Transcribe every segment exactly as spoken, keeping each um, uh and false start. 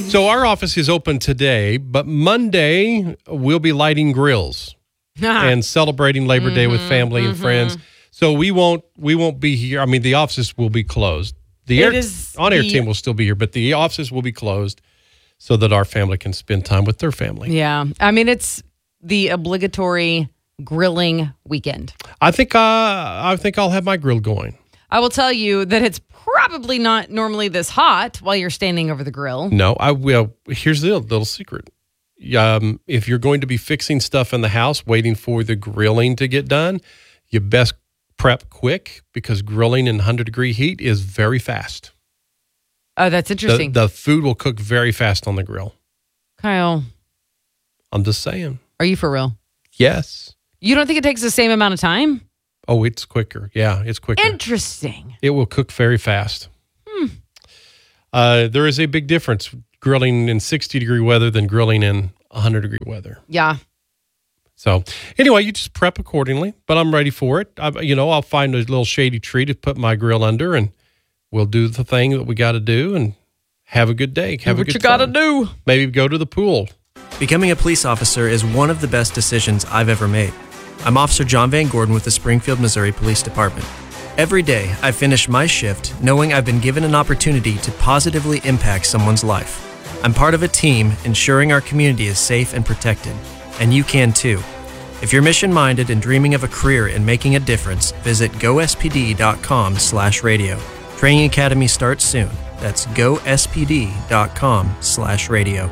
So our office is open today, but Monday we'll be lighting grills and celebrating Labor mm-hmm, Day with family mm-hmm. and friends. So we won't we won't be here. I mean, the offices will be closed. The air, on-air the, team will still be here, but the offices will be closed so that our family can spend time with their family. Yeah. I mean, it's the obligatory grilling weekend. I think uh, I think I'll have my grill going. I will tell you that it's probably not normally this hot while you're standing over the grill. No, I will. Here's the little secret. Um, if you're going to be fixing stuff in the house, waiting for the grilling to get done, you best prep quick because grilling in one hundred degree heat is very fast. Oh, that's interesting. The, the food will cook very fast on the grill. Kyle. I'm just saying. Are you for real? Yes. You don't think it takes the same amount of time? Oh, it's quicker. Yeah, it's quicker. Interesting. It will cook very fast. Hmm. Uh, there is a big difference grilling in sixty degree weather than grilling in one hundred degree weather. Yeah. So anyway, you just prep accordingly, but I'm ready for it. I, you know, I'll find a little shady tree to put my grill under and we'll do the thing that we got to do and have a good day. Have do a what good you got to do. Maybe go to the pool. Becoming a police officer is one of the best decisions I've ever made. I'm Officer John Van Gordon with the Springfield, Missouri Police Department. Every day, I finish my shift knowing I've been given an opportunity to positively impact someone's life. I'm part of a team ensuring our community is safe and protected, and you can too. If you're mission-minded and dreaming of a career in making a difference, visit go s p d dot com slash radio. Training Academy starts soon. That's go s p d dot com slash radio.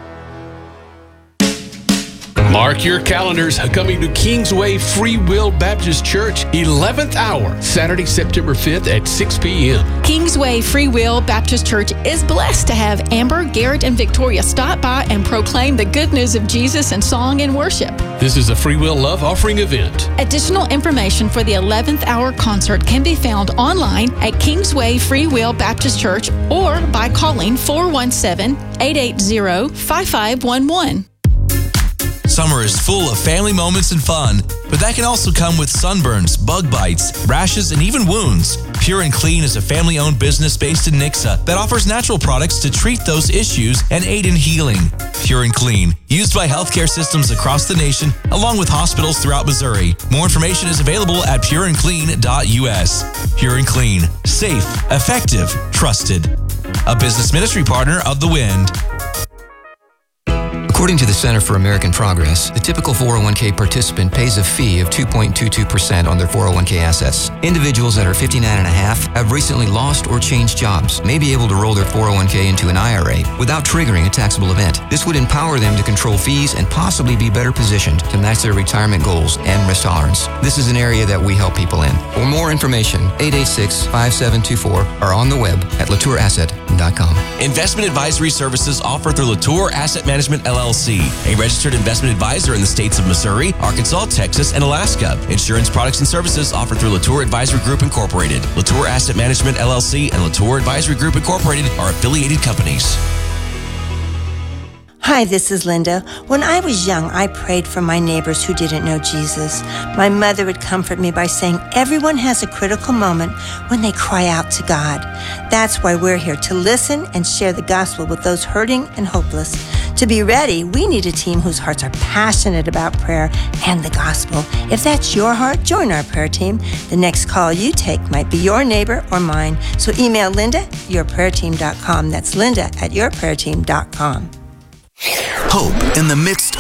Mark your calendars. Coming to Kingsway Free Will Baptist Church, eleventh hour, Saturday, September fifth at six p.m. Kingsway Free Will Baptist Church is blessed to have Amber, Garrett, and Victoria stop by and proclaim the good news of Jesus in song and worship. This is a Free Will Love Offering event. Additional information for the eleventh hour concert can be found online at Kingsway Free Will Baptist Church or by calling four one seven, eight eight zero, five five one one. Summer is full of family moments and fun, but that can also come with sunburns, bug bites, rashes, and even wounds. Pure and Clean is a family-owned business based in Nixa that offers natural products to treat those issues and aid in healing. Pure and Clean, used by healthcare systems across the nation, along with hospitals throughout Missouri. More information is available at pure and clean dot u s. Pure and Clean, safe, effective, trusted. A business ministry partner of The Wind. According to the Center for American Progress, the typical four oh one k participant pays a fee of two point two two percent on their four oh one k assets. Individuals that are fifty-nine and a half have recently lost or changed jobs, may be able to roll their four oh one k into an I R A without triggering a taxable event. This would empower them to control fees and possibly be better positioned to match their retirement goals and risk tolerance. This is an area that we help people in. For more information, eight eight six, five seven two four or on the web at latour asset dot com. Investment advisory services offered through Latour Asset Management L L C, a registered investment advisor in the states of Missouri, Arkansas, Texas, and Alaska. Insurance products and services offered through Latour Advisory Group Incorporated. Latour Asset Management L L C and Latour Advisory Group Incorporated are affiliated companies. Hi, this is Linda. When I was young, I prayed for my neighbors who didn't know Jesus. My mother would comfort me by saying everyone has a critical moment when they cry out to God. That's why we're here, to listen and share the gospel with those hurting and hopeless. To be ready, we need a team whose hearts are passionate about prayer and the gospel. If that's your heart, join our prayer team. The next call you take might be your neighbor or mine. So email Linda at your prayer team dot com. That's Linda at your prayer team dot com. Hope in the midst